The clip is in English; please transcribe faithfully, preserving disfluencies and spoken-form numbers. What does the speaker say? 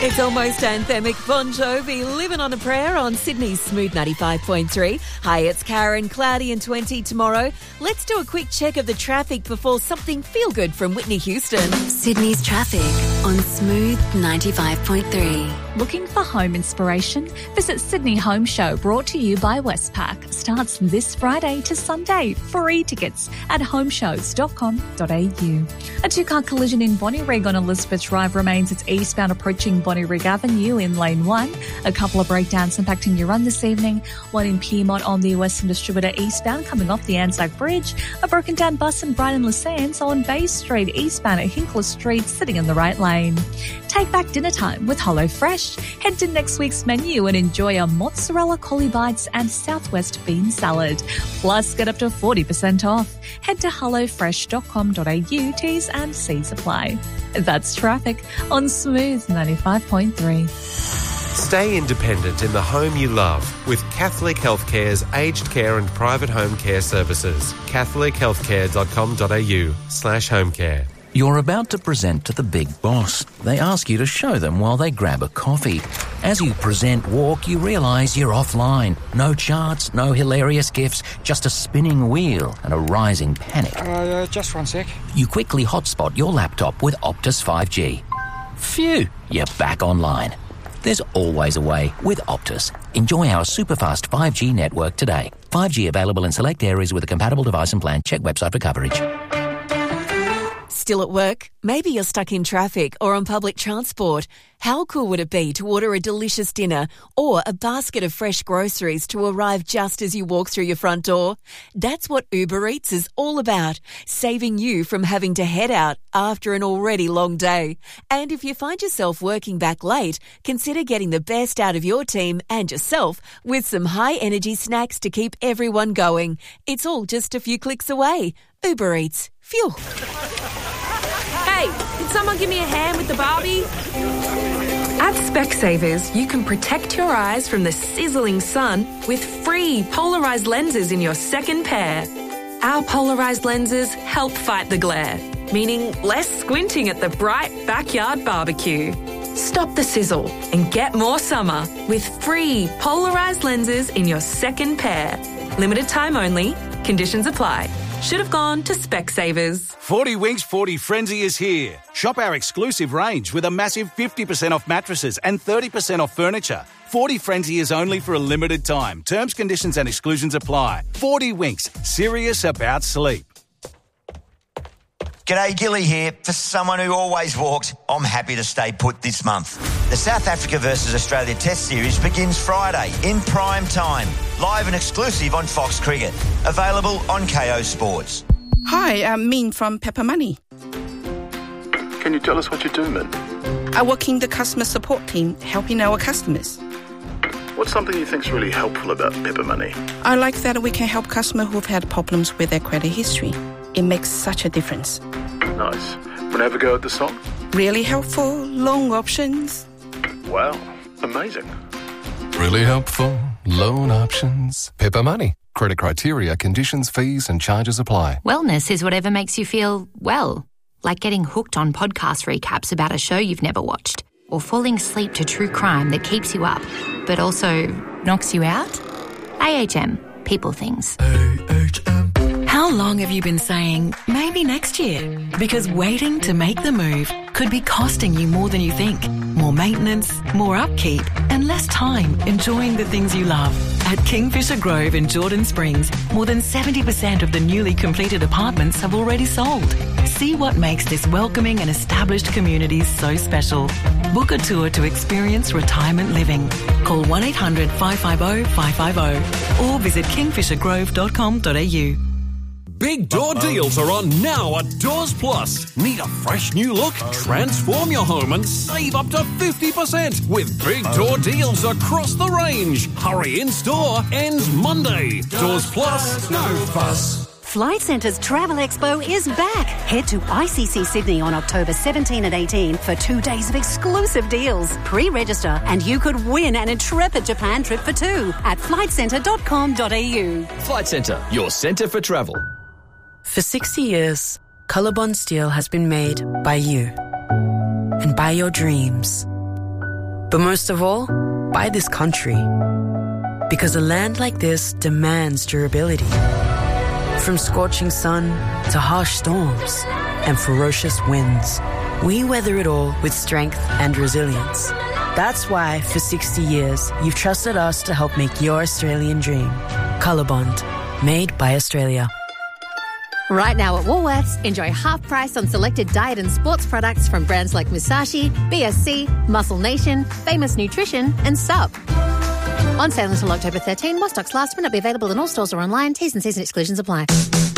It's almost anthemic. Bon Jovi, Living on a Prayer on Sydney's Smooth ninety-five point three. Hi, it's Karen. Cloudy and twenty tomorrow. Let's do a quick check of the traffic before something feel-good from Whitney Houston. Sydney's traffic on Smooth ninety-five point three. Looking for home inspiration? Visit Sydney Home Show, brought to you by Westpac. Starts this Friday to Sunday. Free tickets at homeshows dot com dot a u. A two-car collision in Bonnyrigg on Elizabeth Drive remains its eastbound approaching Bonnyrigg Avenue in Lane one. A couple of breakdowns impacting your run this evening. One in Piedmont on the Western Distributor eastbound coming off the Anzac Bridge. A broken down bus in Brighton Le Sands on Bay Street eastbound at Hinkler Street, sitting in the right lane. Take back dinner time with HelloFresh. Head to next week's menu and enjoy a mozzarella collie bites and Southwest bean salad. Plus, get up to forty percent off. Head to hello fresh dot com dot a u. T's and C's apply. That's traffic on Smooth ninety-five point three. Stay independent in the home you love with Catholic Healthcare's aged care and private home care services. catholic healthcare dot com dot a u slash home care. You're about to present to the big boss. They ask you to show them while they grab a coffee. As you present walk, you realise you're offline. No charts, no hilarious gifs, just a spinning wheel and a rising panic. Uh, just one sec. You quickly hotspot your laptop with Optus five G. Phew, you're back online. There's always a way with Optus. Enjoy our superfast five G network today. five G available in select areas with a compatible device and plan. Check website for coverage. Still at work? Maybe you're stuck in traffic or on public transport. How cool would it be to order a delicious dinner or a basket of fresh groceries to arrive just as you walk through your front door? That's what Uber Eats is all about, saving you from having to head out after an already long day. And if you find yourself working back late, consider getting the best out of your team and yourself with some high-energy snacks to keep everyone going. It's all just a few clicks away. Uber Eats. Phew. Hey, can someone give me a hand with the Barbie? At Specsavers, you can protect your eyes from the sizzling sun with free polarised lenses in your second pair. Our polarised lenses help fight the glare, meaning less squinting at the bright backyard barbecue. Stop the sizzle and get more summer with free polarised lenses in your second pair. Limited time only. Conditions apply. Should have gone to Specsavers. forty Winks forty Frenzy is here. Shop our exclusive range with a massive fifty percent off mattresses and thirty percent off furniture. forty Frenzy is only for a limited time. Terms, conditions and exclusions apply. forty Winks, serious about sleep. G'day, Gilly here. For someone who always walks, I'm happy to stay put this month. The South Africa versus Australia Test Series begins Friday in prime time. Live and exclusive on Fox Cricket. Available on K O Sports. Hi, I'm Min from Pepper Money. Can you tell us what you do, Min? I work in the customer support team, helping our customers. What's something you think's really helpful about Pepper Money? I like that we can help customers who've had problems with their credit history. It makes such a difference. Nice. Wanna have a go at the song? Really helpful, long options. Wow, amazing. Really helpful, loan options. Pepper Money. Credit criteria, conditions, fees and charges apply. Wellness is whatever makes you feel well. Like getting hooked on podcast recaps about a show you've never watched. Or falling asleep to true crime that keeps you up, but also knocks you out. A H M. People things. A H M. How long have you been saying, maybe next year? Because waiting to make the move could be costing you more than you think. More maintenance, more upkeep, and less time enjoying the things you love. At Kingfisher Grove in Jordan Springs, more than seventy percent of the newly completed apartments have already sold. See what makes this welcoming and established community so special. Book a tour to experience retirement living. Call one eight hundred five five zero five five zero or visit kingfisher grove dot com dot a u. Big door deals are on now at Doors Plus. Need a fresh new look? Transform your home and save up to fifty percent with big door deals across the range. Hurry, in store ends Monday. Doors Plus, no fuss. Flight Centre's Travel Expo is back. Head to I C C Sydney on October seventeenth and eighteenth for two days of exclusive deals. Pre-register and you could win an intrepid Japan trip for two at flight centre dot com dot a u. Flight Centre, your centre for travel. For sixty years, Colorbond Steel has been made by you and by your dreams. But most of all, buy this country. Because a land like this demands durability. From scorching sun to harsh storms and ferocious winds, we weather it all with strength and resilience. That's why, for sixty years, you've trusted us to help make your Australian dream. Colorbond, made by Australia. Right now at Woolworths, enjoy half price on selected diet and sports products from brands like Musashi, B S C, Muscle Nation, Famous Nutrition and Sup. On sale until October thirteenth, more stocks last, may not be available in all stores or online. T's and C's and exclusions apply.